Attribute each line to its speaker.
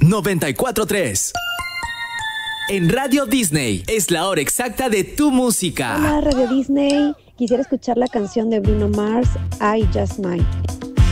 Speaker 1: 94.3. En Radio Disney es la hora exacta de tu música.
Speaker 2: Hola, Radio Disney. Quisiera escuchar la canción de Bruno Mars, I Just Might.